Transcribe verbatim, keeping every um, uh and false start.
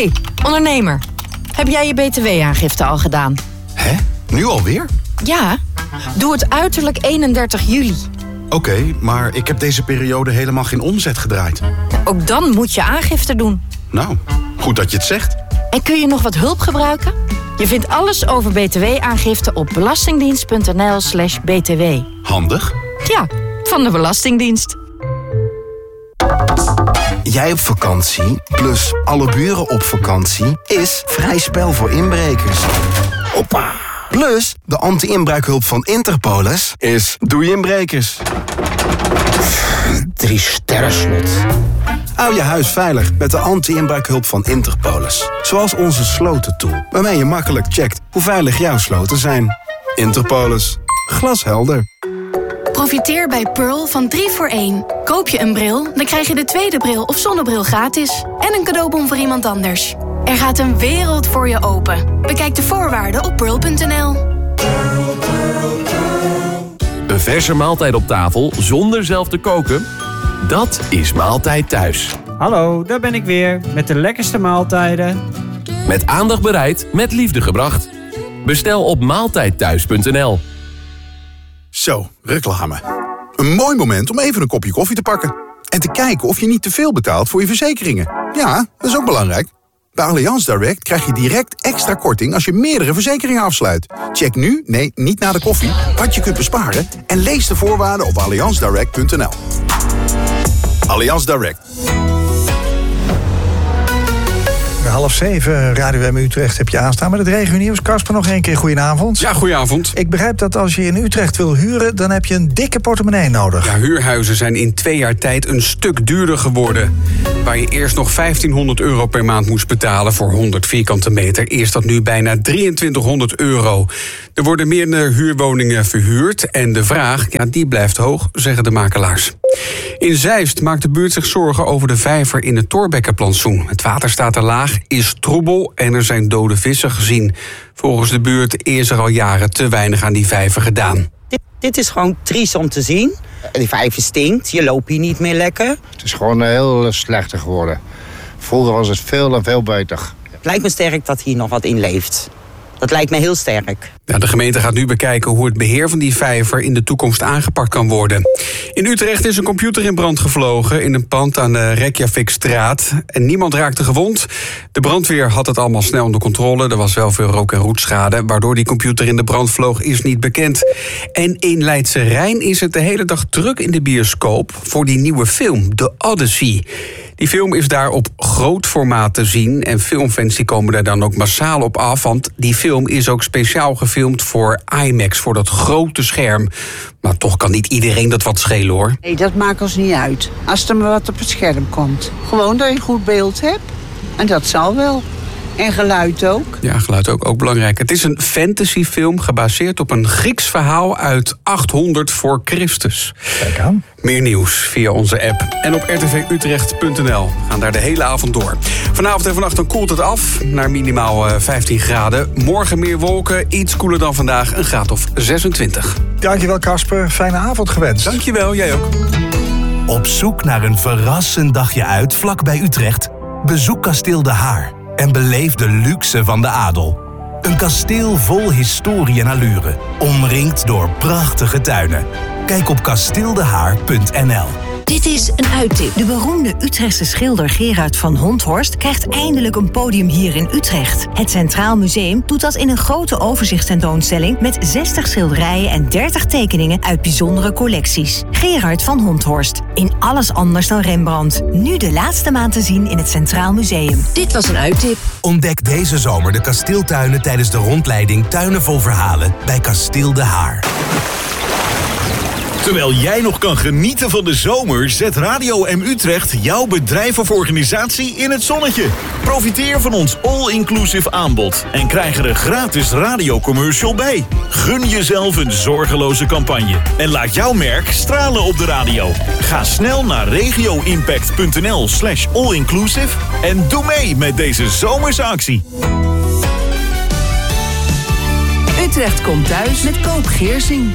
Hey, ondernemer. Heb jij je B T W-aangifte al gedaan? Hè? Nu alweer? Ja, doe het uiterlijk eenendertig juli. Oké, okay, maar ik heb deze periode helemaal geen omzet gedraaid. Ook dan moet je aangifte doen. Nou, goed dat je het zegt. En kun je nog wat hulp gebruiken? Je vindt alles over B T W-aangifte op belastingdienst.nl slash btw. Handig. Ja, van de Belastingdienst. Jij op vakantie, plus alle buren op vakantie, is vrij spel voor inbrekers. Hoppa! Plus, de anti-inbraakhulp van Interpolis is doei inbrekers. Drie sterren slot. Hou je huis veilig met de anti-inbraakhulp van Interpolis. Zoals onze slotentool, waarmee je makkelijk checkt hoe veilig jouw sloten zijn. Interpolis. Glashelder. Profiteer bij Pearl van drie voor één. Koop je een bril, dan krijg je de tweede bril of zonnebril gratis. En een cadeaubon voor iemand anders. Er gaat een wereld voor je open. Bekijk de voorwaarden op pearl punt n l. Een verse maaltijd op tafel zonder zelf te koken? Dat is Maaltijd Thuis. Hallo, daar ben ik weer. Met de lekkerste maaltijden. Met aandacht bereid, met liefde gebracht. Bestel op maaltijdthuis punt n l. Zo, reclame. Een mooi moment om even een kopje koffie te pakken. En te kijken of je niet te veel betaalt voor je verzekeringen. Ja, dat is ook belangrijk. Bij Allianz Direct krijg je direct extra korting als je meerdere verzekeringen afsluit. Check nu, nee, niet na de koffie, wat je kunt besparen en lees de voorwaarden op allianz direct punt n l. Allianz Direct. Half zeven, Radio M Utrecht heb je aanstaan met het regionieuws. Kasper, nog één keer goedenavond. Ja, goedenavond. Ik begrijp dat als je in Utrecht wil huren, dan heb je een dikke portemonnee nodig. Ja, huurhuizen zijn in twee jaar tijd een stuk duurder geworden. Waar je eerst nog vijftienhonderd euro per maand moest betalen voor honderd vierkante meter, is dat nu bijna drieëntwintighonderd euro. Er worden meer huurwoningen verhuurd en de vraag, ja, die blijft hoog, zeggen de makelaars. In Zeist maakt de buurt zich zorgen over de vijver in het Thorbeckenplantsoen. Het water staat er laag, is troebel en er zijn dode vissen gezien. Volgens de buurt is er al jaren te weinig aan die vijver gedaan. Dit, dit is gewoon triest om te zien. Die vijver stinkt, je loopt hier niet meer lekker. Het is gewoon heel slechter geworden. Vroeger was het veel en veel beter. Het lijkt me sterk dat hier nog wat in leeft. Dat lijkt me heel sterk. Ja, de gemeente gaat nu bekijken hoe het beheer van die vijver in de toekomst aangepakt kan worden. In Utrecht is een computer in brand gevlogen in een pand aan de Reykjavikstraat. En niemand raakte gewond. De brandweer had het allemaal snel onder controle. Er was wel veel rook- en roetschade. Waardoor die computer in de brand vloog is niet bekend. En in Leidse Rijn is het de hele dag druk in de bioscoop voor die nieuwe film, The Odyssey. Die film is daar op groot formaat te zien. En filmfans die komen daar dan ook massaal op af. Want die film is ook speciaal gefilmd voor IMAX, voor dat grote scherm. Maar toch kan niet iedereen dat wat schelen, hoor. Nee, dat maakt ons niet uit. Als er maar wat op het scherm komt. Gewoon dat je goed beeld hebt. En dat zal wel. En geluid ook. Ja, geluid ook, ook belangrijk. Het is een fantasyfilm gebaseerd op een Grieks verhaal uit achthonderd voor Christus. Kijk aan. Meer nieuws via onze app en op r t v utrecht punt n l. We gaan daar de hele avond door. Vanavond en vannacht dan koelt het af naar minimaal vijftien graden. Morgen meer wolken, iets koeler dan vandaag, een graad of zesentwintig. Dankjewel, Kasper. Fijne avond gewenst. Dankjewel, jij ook. Op zoek naar een verrassend dagje uit vlakbij Utrecht? Bezoek Kasteel De Haar en beleef de luxe van de adel. Een kasteel vol historie en allure, omringd door prachtige tuinen. Kijk op kasteel de haar punt n l. Dit is een uittip. De beroemde Utrechtse schilder Gerard van Honthorst krijgt eindelijk een podium hier in Utrecht. Het Centraal Museum doet dat in een grote overzichtstentoonstelling met zestig schilderijen en dertig tekeningen uit bijzondere collecties. Gerard van Honthorst. In alles anders dan Rembrandt. Nu de laatste maand te zien in het Centraal Museum. Dit was een uittip. Ontdek deze zomer de kasteeltuinen tijdens de rondleiding Tuinen vol Verhalen bij Kasteel De Haar. Terwijl jij nog kan genieten van de zomer, zet Radio M Utrecht jouw bedrijf of organisatie in het zonnetje. Profiteer van ons all-inclusive aanbod en krijg er een gratis radiocommercial bij. Gun jezelf een zorgeloze campagne en laat jouw merk stralen op de radio. Ga snel naar regioimpact punt n l slash all-inclusive en doe mee met deze zomerse actie. Utrecht komt thuis met Koop Geersing.